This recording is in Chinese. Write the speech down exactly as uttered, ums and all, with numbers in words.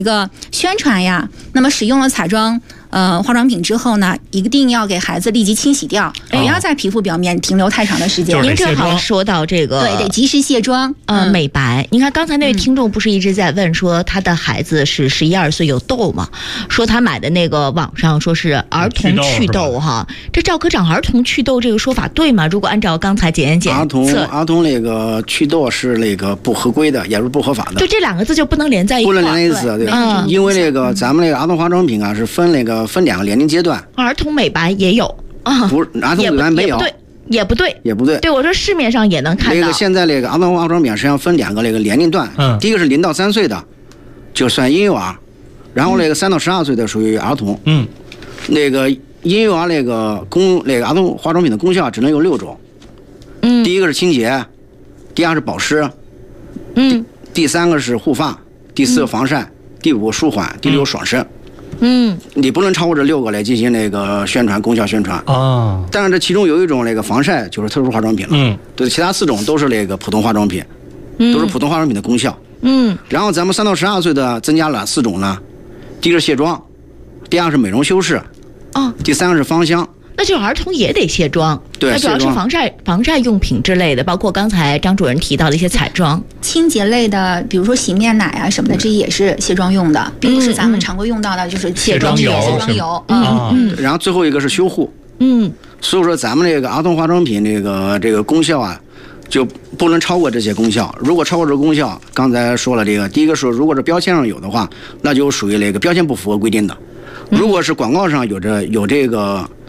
一个宣传呀，那么使用了彩妆呃化妆品之后呢，一定要给孩子立即清洗掉，不要在皮肤表面停留太长的时间。 就是您正好说到这个， 对，得及时卸妆。 呃， 嗯、 美白。您看刚才那位听众不是一直在问说他的孩子是十一二岁有痘吗？说他买的那个网上说是儿童祛痘哈，这赵科长，儿童祛痘这个说法对吗？如果按照刚才检验检测， 儿童儿童那个祛痘是那个不合规的，也是不合法的。 就这两个字就不能连在一块， 不能连在一起，对， 嗯， 因为那个咱们那个儿童化妆品啊是分那个分两个年龄阶段， 儿童美白也有啊， 不是儿童美白没有， 对，也不对， 也不对。 对，我说市面上也能看到。 那个现在那个儿童化妆品实际上分两个那个年龄段， 嗯， 第一个是零到三岁的，就算婴幼儿，然后那个三到十二岁的属于儿童， 嗯， 那个婴幼儿那个功那个儿童化妆品的功效只能有六种， 嗯， 第一个是清洁，第二是保湿， 嗯， 第三个是护发，第四个防晒，嗯、第五个舒缓，第六爽身。 嗯， 你不能超过这六个来进行那个宣传功效宣传啊。 但是这其中有一种那个防晒就是特殊化妆品了， 嗯， 对，其他四种都是那个普通化妆品， 嗯、 都是普通化妆品的功效。 嗯， 然后咱们三到十二岁的增加了四种呢，第一个是卸妆，第二是美容修饰， 哦， 第三个是芳香。 那就儿童也得卸妆， 对， 那主要是防晒防晒用品之类的，包括刚才张主任提到的一些彩妆、 清洁类的，比如说洗面奶啊什么的，这也是卸妆用的，并不是咱们常规用到的，就是卸妆油、卸妆油。 嗯嗯。 然后最后一个是修护， 嗯。 所以说咱们这个儿童化妆品这个这个功效啊，就不能超过这些功效。如果超过这个功效，刚才说了这个，第一个是如果是标签上有的话，那就属于那个标签不符合规定的；如果是广告上有着有这个